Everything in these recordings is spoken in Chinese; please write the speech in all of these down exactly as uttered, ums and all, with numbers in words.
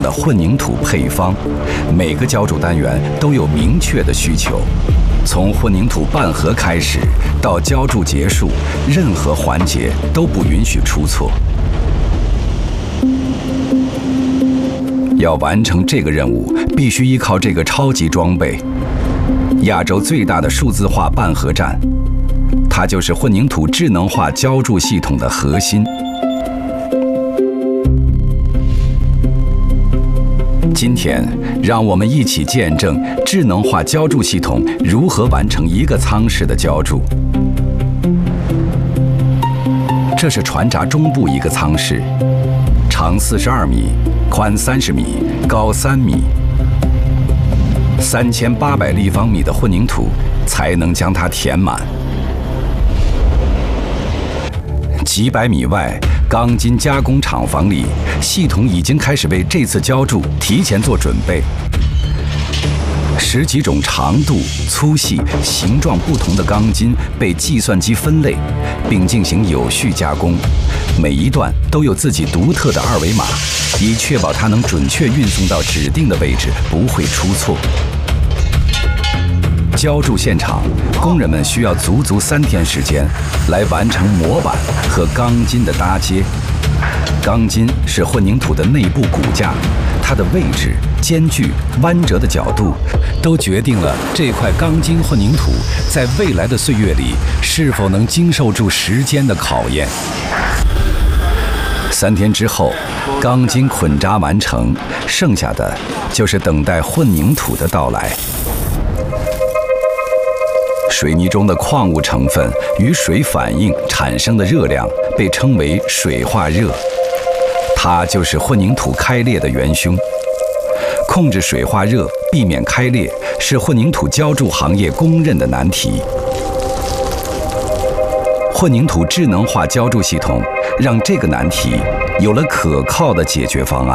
的混凝土配方，每个浇筑单元都有明确的需求。从混凝土拌合开始到浇筑结束，任何环节都不允许出错。要完成这个任务，必须依靠这个超级装备——亚洲最大的数字化拌合站，它就是混凝土智能化浇筑系统的核心。今天，让我们一起见证智能化浇筑系统如何完成一个舱室的浇筑。这是船闸中部一个舱室，长四十二米，宽三十米，高三米，三千八百立方米的混凝土才能将它填满。几百米外，钢筋加工厂房里，系统已经开始为这次浇筑提前做准备。十几种长度、粗细、形状不同的钢筋被计算机分类，并进行有序加工。每一段都有自己独特的二维码，以确保它能准确运送到指定的位置，不会出错。浇筑现场，工人们需要足足三天时间来完成模板和钢筋的搭接。钢筋是混凝土的内部骨架，它的位置、间距、弯折的角度，都决定了这块钢筋混凝土在未来的岁月里是否能经受住时间的考验。三天之后，钢筋捆扎完成，剩下的就是等待混凝土的到来。水泥中的矿物成分与水反应产生的热量被称为水化热，它就是混凝土开裂的元凶。控制水化热，避免开裂，是混凝土浇筑行业公认的难题。混凝土智能化浇筑系统让这个难题有了可靠的解决方案。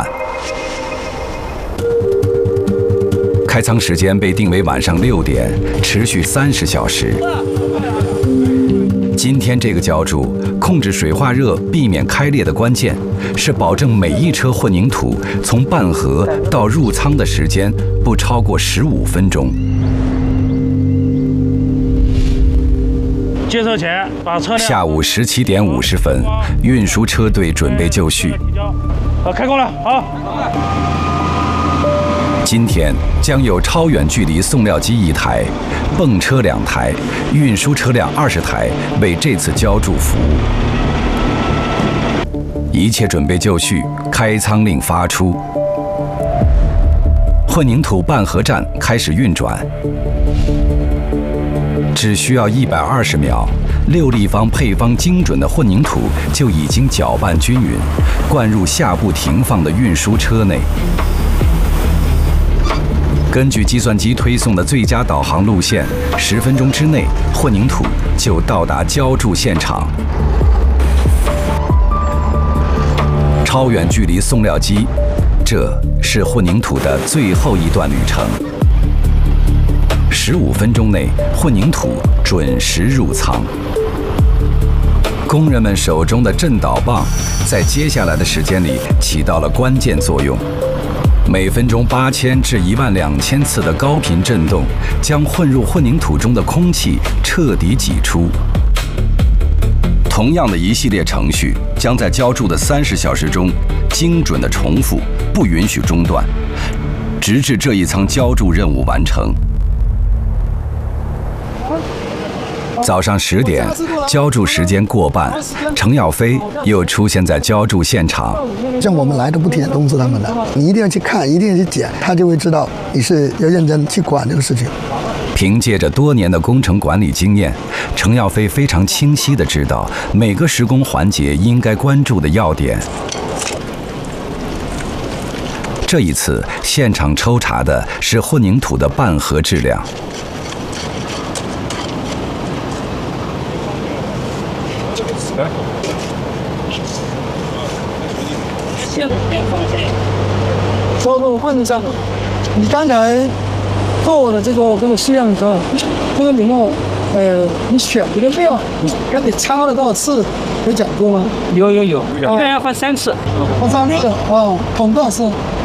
开仓时间被定为晚上六点，持续三十小时。今天这个浇筑控制水化热、避免开裂的关键，是保证每一车混凝土从拌合到入仓的时间不超过十五分钟。 接收前把车辆。 下午十七点五十分，运输车队准备就绪。 好，开工了，好。 今天将有超远距离送料机一台，泵车两台，运输车辆二十台为这次浇筑服务。一切准备就绪，开仓令发出，混凝土拌合站开始运转。只需要一百二十秒，六立方配方精准的混凝土就已经搅拌均匀，灌入下部停放的运输车内。根据计算机推送的最佳导航路线，十分钟之内，混凝土就到达浇筑现场。超远距离送料机，这是混凝土的最后一段旅程。十五分钟内，混凝土准时入仓。工人们手中的震导棒，在接下来的时间里起到了关键作用。每分钟八千至一万两千次的高频振动，将混入混凝土中的空气彻底挤出。同样的一系列程序将在浇筑的三十小时中精准地重复，不允许中断，直至这一舱浇筑任务完成。早上十点，浇筑时间过半，程耀飞又出现在浇筑现场。 像我们来都不提前通知他们的，你一定要去看，一定要去检，他就会知道你是要认真去管这个事情。 凭借着多年的工程管理经验，程耀飞非常清晰地知道每个施工环节应该关注的要点。这一次，现场抽查的是混凝土的拌合质量。 说说问一下，你刚才做的这个这个试样的时候，这个里面，呃，你选这个料，跟你擦了多少次，有讲过吗？ 有有有，一天要换三次。 换三次哦，捅多少次？